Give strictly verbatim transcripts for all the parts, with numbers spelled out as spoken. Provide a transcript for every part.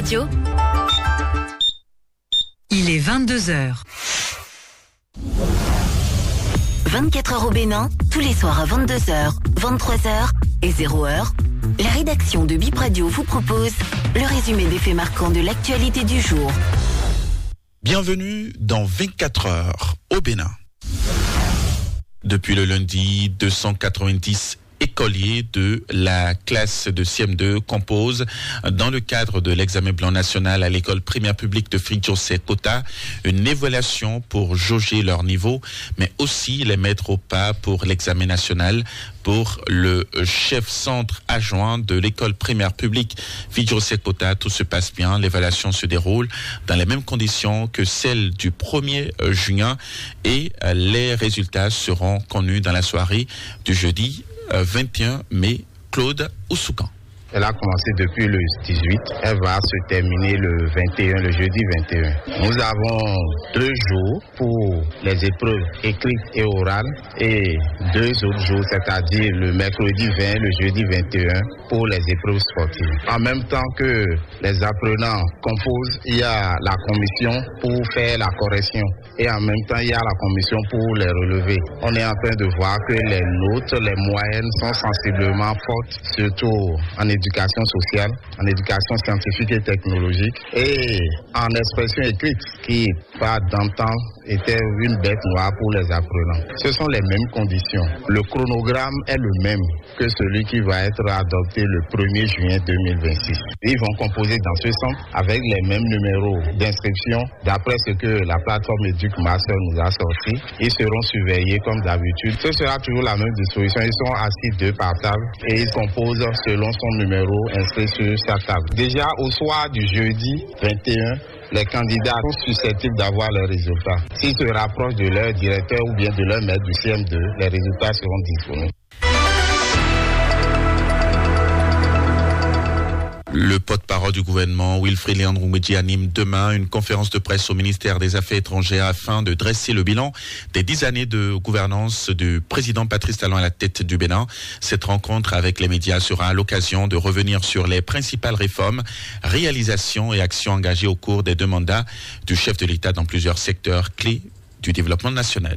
Radio. Il est vingt-deux heures. vingt-quatre heures au Bénin, tous les soirs à vingt-deux heures, vingt-trois heures et zéro heure. La rédaction de Bip Radio vous propose le résumé des faits marquants de l'actualité du jour. Bienvenue dans vingt-quatre heures au Bénin. Depuis le lundi, deux cent quatre-vingt-dix écoliers de la classe de C M deux composent, dans le cadre de l'examen blanc national à l'école primaire publique de Fridjosé-Kota, une évaluation pour jauger leur niveau, mais aussi les mettre au pas pour l'examen national. Pour le chef centre adjoint de l'école primaire publique Fridjosé-Kota, tout se passe bien. L'évaluation se déroule dans les mêmes conditions que celle du premier juin et les résultats seront connus dans la soirée du jeudi vingt et un mai. Claude Oussoukan. Elle a commencé depuis le dix-huit. Elle va se terminer le vingt et un, le jeudi vingt et un. Nous avons deux jours pour les épreuves écrites et orales et deux autres jours, c'est-à-dire le mercredi vingt, le jeudi vingt et un, pour les épreuves sportives. En même temps que les apprenants composent, il y a la commission pour faire la correction et en même temps, il y a la commission pour les relever. On est en train de voir que les notes, les moyennes sont sensiblement fortes, surtout en éducation sociale, en éducation scientifique et technologique et en expression écrite qui, pas d'antan, était une bête noire pour les apprenants. Ce sont les mêmes conditions. Le chronogramme est le même que celui qui va être adopté le premier juin deux mille vingt-six. Ils vont composer dans ce centre avec les mêmes numéros d'inscription d'après ce que la plateforme EducMaster nous a sorti. Ils seront surveillés comme d'habitude. Ce sera toujours la même disposition. Ils sont assis deux par table et ils composent selon son numéro inscrit sur sa table. Déjà au soir du jeudi vingt et un, les candidats sont susceptibles d'avoir leurs résultats. S'ils se rapprochent de leur directeur ou bien de leur maître du C M deux, les résultats seront disponibles. Le porte-parole du gouvernement, Wilfried Léandre-Oumedji, anime demain une conférence de presse au ministère des Affaires étrangères afin de dresser le bilan des dix années de gouvernance du président Patrice Talon à la tête du Bénin. Cette rencontre avec les médias sera l'occasion de revenir sur les principales réformes, réalisations et actions engagées au cours des deux mandats du chef de l'État dans plusieurs secteurs clés du développement national.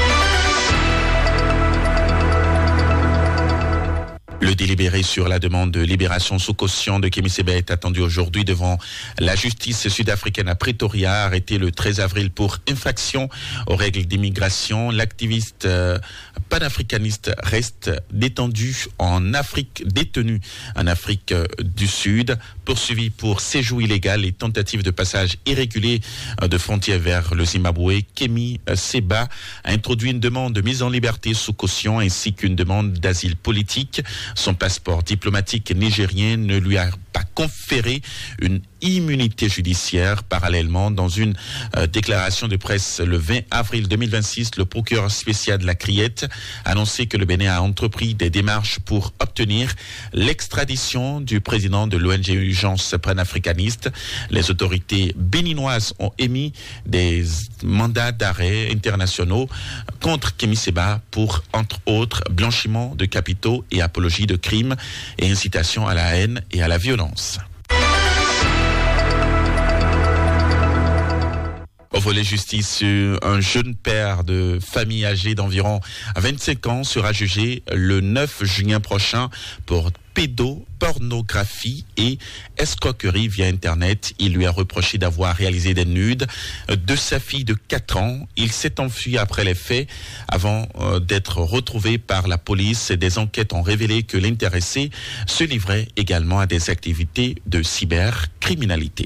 Le délibéré sur la demande de libération sous caution de Kémy Séba est attendu aujourd'hui devant la justice sud-africaine à Pretoria, arrêté le treize avril pour infraction aux règles d'immigration. L'activiste euh, panafricaniste reste détendu en Afrique, détenu en Afrique euh, du Sud, poursuivi pour séjour illégal et tentative de passage irrégulier euh, de frontière vers le Zimbabwe. Kémy Séba a introduit une demande de mise en liberté sous caution ainsi qu'une demande d'asile politique. Son passeport diplomatique nigérien ne lui a pas conféré une immunité judiciaire. Parallèlement, dans une euh, déclaration de presse le vingt avril deux mille vingt-six, le procureur spécial de la Criette a annoncé que le Bénin a entrepris des démarches pour obtenir l'extradition du président de l'O N G Urgence panafricaniste. Les autorités béninoises ont émis des mandats d'arrêt internationaux contre Kémy Séba pour, entre autres, blanchiment de capitaux et apologie de crimes et incitation à la haine et à la violence. Au volet justice, un jeune père de famille âgé d'environ vingt-cinq ans sera jugé le neuf juin prochain pour pédopornographie et escroquerie via Internet. Il lui a reproché d'avoir réalisé des nudes de sa fille de quatre ans. Il s'est enfui après les faits avant euh, d'être retrouvé par la police. Des enquêtes ont révélé que l'intéressé se livrait également à des activités de cybercriminalité.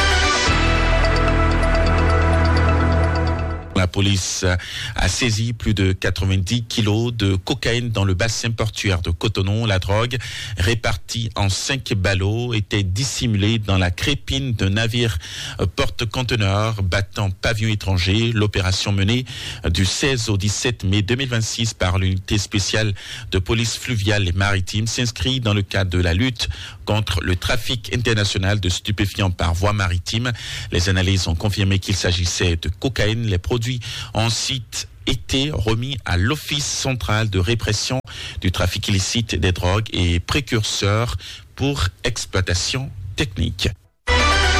La police a saisi plus de quatre-vingt-dix kilos de cocaïne dans le bassin portuaire de Cotonou. La drogue, répartie en cinq ballots, était dissimulée dans la crépine d'un navire porte-conteneurs battant pavillon étranger. L'opération menée du seize au dix-sept mai deux mille vingt-six par l'unité spéciale de police fluviale et maritime s'inscrit dans le cadre de la lutte contre le trafic international de stupéfiants par voie maritime. Les analyses ont confirmé qu'il s'agissait de cocaïne. Les produits ensuite été remis à l'Office central de répression du trafic illicite des drogues et précurseurs pour exploitation technique.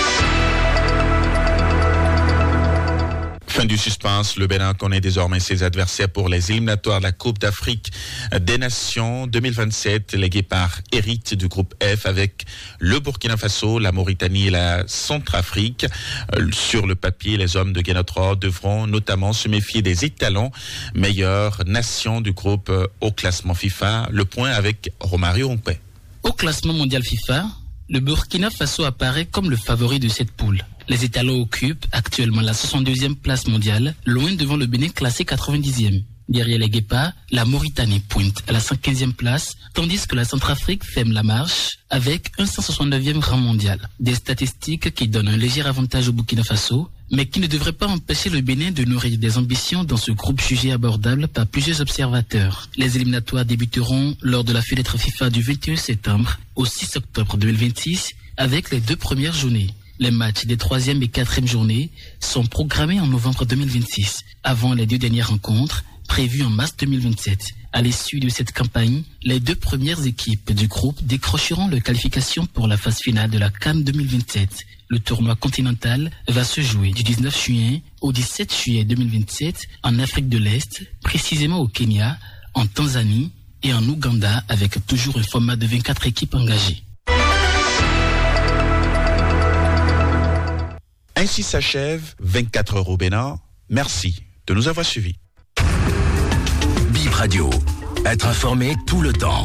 Fin du suspense, le Bénin connaît désormais ses adversaires pour les éliminatoires de la Coupe d'Afrique des Nations deux mille vingt-sept. Les Guépards héritent du groupe F avec le Burkina Faso, la Mauritanie et la Centrafrique. Sur le papier, les hommes de Guénotra devront notamment se méfier des étalons, meilleures nations du groupe au classement FIFA. Le point avec Romario Ompé. Au classement mondial FIFA, le Burkina Faso apparaît comme le favori de cette poule. Les étalons occupent actuellement la soixante-deuxième place mondiale, loin devant le Bénin classé quatre-vingt-dixième. Derrière les Guépards, la Mauritanie pointe à la cent quinzième place, tandis que la Centrafrique ferme la marche avec un cent soixante-neuvième rang mondial. Des statistiques qui donnent un léger avantage au Burkina Faso, mais qui ne devraient pas empêcher le Bénin de nourrir des ambitions dans ce groupe jugé abordable par plusieurs observateurs. Les éliminatoires débuteront lors de la fenêtre FIFA du vingt et un septembre au six octobre deux mille vingt-six avec les deux premières journées. Les matchs des troisième et quatrième journées sont programmés en novembre deux mille vingt-six, avant les deux dernières rencontres prévues en mars deux mille vingt-sept. À l'issue de cette campagne, les deux premières équipes du groupe décrocheront leur qualification pour la phase finale de la CAN deux mille vingt-sept. Le tournoi continental va se jouer du dix-neuf juin au dix-sept juillet deux mille vingt-sept en Afrique de l'Est, précisément au Kenya, en Tanzanie et en Ouganda, avec toujours un format de vingt-quatre équipes engagées. Ainsi s'achève vingt-quatre heures au Bénin. Merci de nous avoir suivis. Bip Radio. Être informé tout le temps.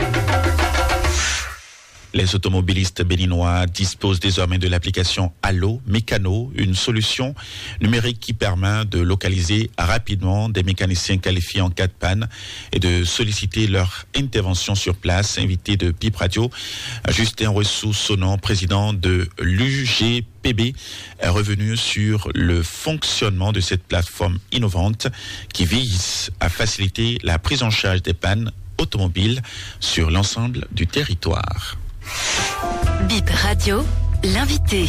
Les automobilistes béninois disposent désormais de l'application Allo Mécano, une solution numérique qui permet de localiser rapidement des mécaniciens qualifiés en cas de panne et de solliciter leur intervention sur place. Invité de Bip Radio, Justin Ressou-Sonon, président de l'U G P B, est revenu sur le fonctionnement de cette plateforme innovante qui vise à faciliter la prise en charge des pannes automobiles sur l'ensemble du territoire. Bip Radio, l'invité.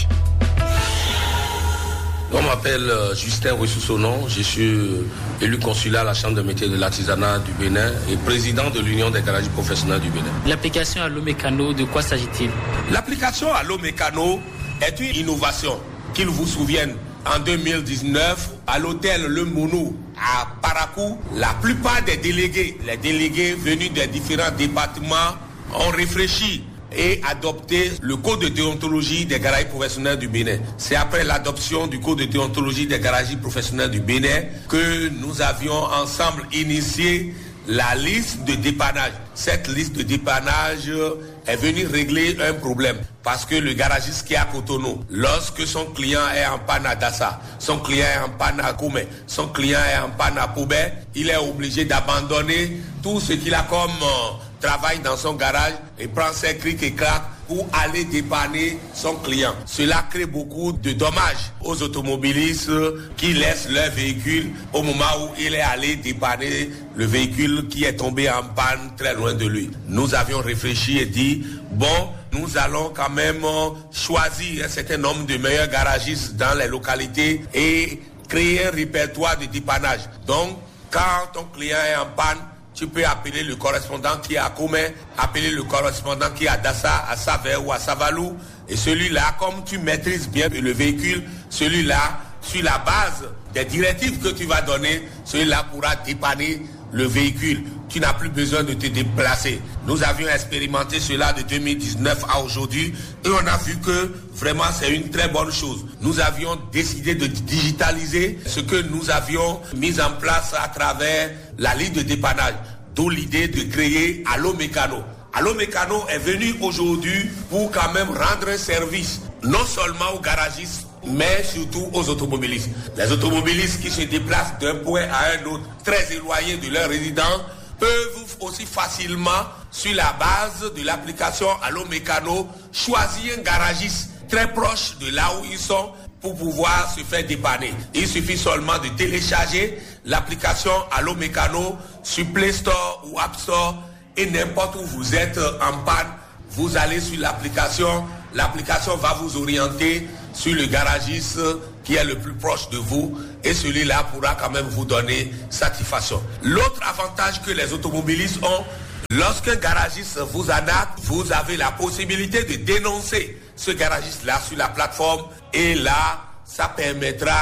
On m'appelle euh, Justin Ressou-Sonon, je suis euh, élu consulat à la Chambre de métiers de l'artisanat du Bénin et président de l'Union des garages professionnels du Bénin. L'application Allo Mécano, de quoi s'agit-il? L'application Allo Mécano est une innovation. Qu'il vous souvienne, en deux mille dix-neuf, à l'hôtel Le Mounou, à Parakou, la plupart des délégués, les délégués venus des différents départements ont réfléchi et adopté le code de déontologie des garages professionnels du Bénin. C'est après l'adoption du code de déontologie des garages professionnels du Bénin que nous avions ensemble initié la liste de dépannage. Cette liste de dépannage est venue régler un problème parce que le garagiste qui est à Cotonou, lorsque son client est en panne à Dassa, son client est en panne à Koumé, son client est en panne à Poubé, il est obligé d'abandonner tout ce qu'il a comme euh, travail dans son garage et prend ses crics et claques pour aller dépanner son client. Cela crée beaucoup de dommages aux automobilistes qui laissent leur véhicule au moment où il est allé dépanner le véhicule qui est tombé en panne très loin de lui. Nous avions réfléchi et dit, bon, nous allons quand même choisir un certain nombre de meilleurs garagistes dans les localités et créer un répertoire de dépannage. Donc, quand ton client est en panne, tu peux appeler le correspondant qui est à Koumé, appeler le correspondant qui est à Dassa, à Savé ou à Savalou. Et celui-là, comme tu maîtrises bien le véhicule, celui-là, sur la base des directives que tu vas donner, celui-là pourra dépanner le véhicule. Tu n'as plus besoin de te déplacer. Nous avions expérimenté cela de deux mille dix-neuf à aujourd'hui et on a vu que vraiment c'est une très bonne chose. Nous avions décidé de digitaliser ce que nous avions mis en place à travers la ligne de dépannage. D'où l'idée de créer Allo Mécano. Allo Mécano est venu aujourd'hui pour quand même rendre un service, non seulement aux garagistes, mais surtout aux automobilistes. Les automobilistes qui se déplacent d'un point à un autre, très éloignés de leur résidence, peuvent aussi facilement, sur la base de l'application Allo Mécano, choisir un garagiste très proche de là où ils sont pour pouvoir se faire dépanner. Il suffit seulement de télécharger l'application Allo Mécano sur Play Store ou App Store et n'importe où vous êtes en panne, vous allez sur l'application, l'application va vous orienter sur le garagiste qui est le plus proche de vous et celui-là pourra quand même vous donner satisfaction. L'autre avantage que les automobilistes ont, lorsqu'un garagiste vous arnaque, vous avez la possibilité de dénoncer ce garagiste-là sur la plateforme et là, ça permettra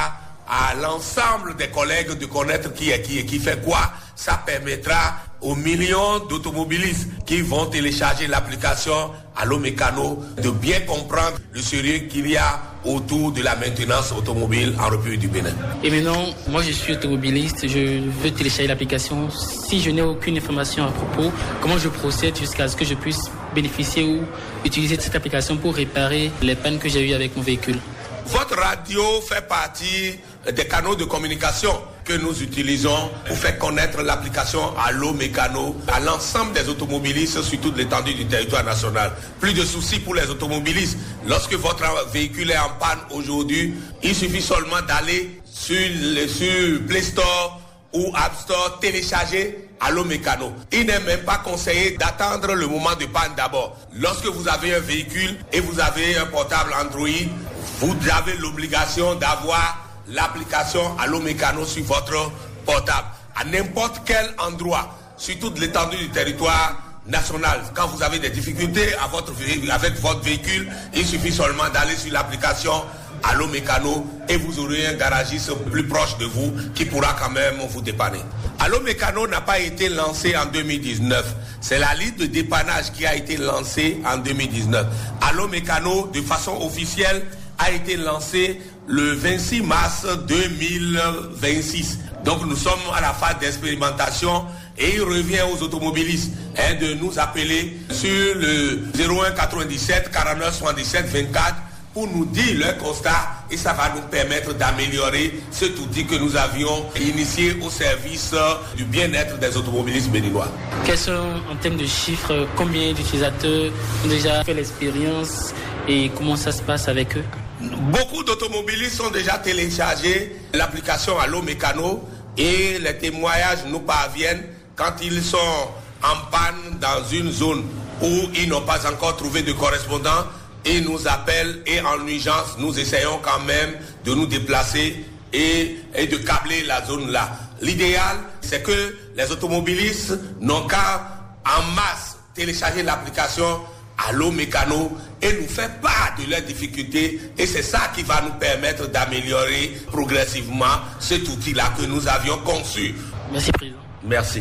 à l'ensemble des collègues de connaître qui est qui et qui fait quoi. Ça permettra aux millions d'automobilistes qui vont télécharger l'application Allo Mécano de bien comprendre le sérieux qu'il y a autour de la maintenance automobile en République du Bénin. Et maintenant, moi je suis automobiliste, je veux télécharger l'application. Si je n'ai aucune information à propos, comment je procède jusqu'à ce que je puisse bénéficier ou utiliser cette application pour réparer les pannes que j'ai eues avec mon véhicule? Votre radio fait partie des canaux de communication que nous utilisons pour faire connaître l'application Allo Mécano à l'ensemble des automobilistes sur toute l'étendue du territoire national. Plus de soucis pour les automobilistes. Lorsque votre véhicule est en panne aujourd'hui, il suffit seulement d'aller sur, le, sur Play Store ou App Store, télécharger Allo Mécano. Il n'est même pas conseillé d'attendre le moment de panne d'abord. Lorsque vous avez un véhicule et vous avez un portable Android, vous avez l'obligation d'avoir l'application Allo Mécano sur votre portable. À n'importe quel endroit, sur toute l'étendue du territoire national, quand vous avez des difficultés à votre, avec votre véhicule, il suffit seulement d'aller sur l'application Allo Mécano et vous aurez un garagiste plus proche de vous qui pourra quand même vous dépanner. Allo Mécano n'a pas été lancé en deux mille dix-neuf. C'est la liste de dépannage qui a été lancée en deux mille dix-neuf. Allo Mécano, de façon officielle, a été lancé le vingt-six mars deux mille vingt-six. Donc nous sommes à la phase d'expérimentation et il revient aux automobilistes hein, de nous appeler sur le zéro un quatre-vingt-dix-sept quarante-neuf soixante-dix-sept vingt-quatre pour nous dire leur constat et ça va nous permettre d'améliorer cet outil que nous avions initié au service du bien-être des automobilistes béninois. Quels sont, en termes de chiffres, combien d'utilisateurs ont déjà fait l'expérience et comment ça se passe avec eux? Beaucoup d'automobilistes ont déjà téléchargé l'application Allo Mécano et les témoignages nous parviennent quand ils sont en panne dans une zone où ils n'ont pas encore trouvé de correspondant. Ils nous appellent et en urgence, nous essayons quand même de nous déplacer et, et de câbler la zone là. L'idéal, c'est que les automobilistes n'ont qu'à en masse télécharger l'application Allo Mécano et nous faire part de leurs difficultés et c'est ça qui va nous permettre d'améliorer progressivement cet outil-là que nous avions conçu. Merci Président. Merci.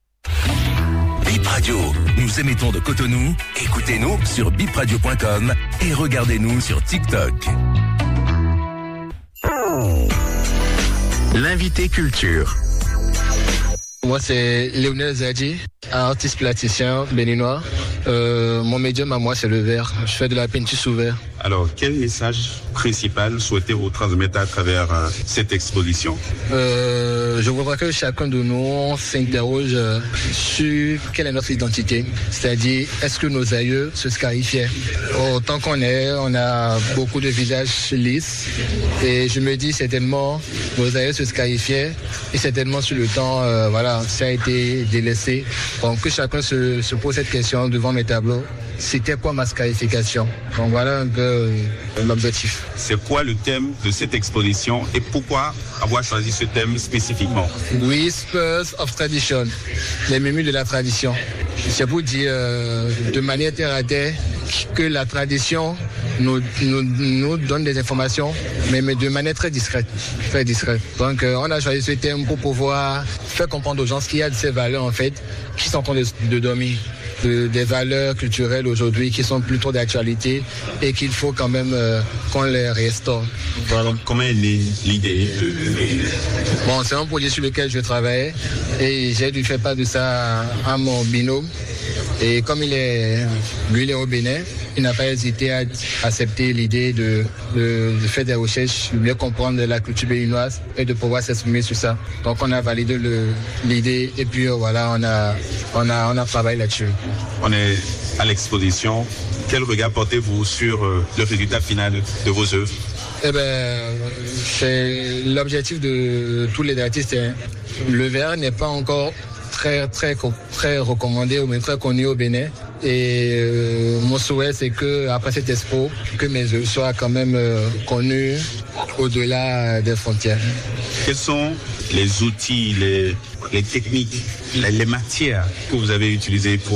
Bip Radio, nous émettons de Cotonou. Écoutez-nous sur bip radio point com et regardez-nous sur TikTok. L'invité culture. Moi, c'est Léonel Zadji, artiste plasticien béninois. Euh, mon médium à moi, c'est le verre. Je fais de la peinture sous verre. Alors, quel message principal souhaitez-vous transmettre à travers euh, cette exposition? euh, Je voudrais que chacun de nous s'interroge euh, sur quelle est notre identité. C'est-à-dire, est-ce que nos aïeux se scarifiaient? Autant qu'on est, on a beaucoup de visages lisses. Et je me dis, certainement, nos aïeux se scarifiaient. Et certainement, sur le temps, euh, voilà, ça a été délaissé. Donc, que chacun se, se pose cette question devant mes tableaux. C'était quoi ma scarification? Donc voilà un peu euh, l'objectif. C'est quoi le thème de cette exposition et pourquoi avoir choisi ce thème spécifiquement? Whispers of Tradition, les murmures de la tradition. C'est pour dire euh, de manière terre à terre que la tradition nous, nous, nous donne des informations, mais, mais de manière très discrète. Très discrète. Donc euh, on a choisi ce thème pour pouvoir faire comprendre aux gens ce qu'il y a de ces valeurs en fait qui sont en train de, de dormir. De, des valeurs culturelles aujourd'hui qui sont plutôt d'actualité et qu'il faut quand même euh, qu'on les restaure. Voilà. Comment est l'idée? Bon, c'est un projet sur lequel je travaille et j'ai dû faire part de ça à, à mon binôme. Et comme il est, lui, il est au Bénin, il n'a pas hésité à accepter l'idée de, de, de faire des recherches, de mieux comprendre la culture béninoise et de pouvoir s'exprimer sur ça. Donc on a validé le, l'idée et puis voilà, on a, on a, on a travaillé là-dessus. On est à l'exposition. Quel regard portez-vous sur euh, le résultat final de vos œuvres? Eh ben, c'est l'objectif de tous les artistes. Hein. Le verre n'est pas encore très, très, très recommandé ou même très connu au Bénin. Et euh, mon souhait, c'est que après cette expo, que mes œuvres soient quand même euh, connues au-delà des frontières. Quels sont les outils, les, les techniques, les, les matières que vous avez utilisées pour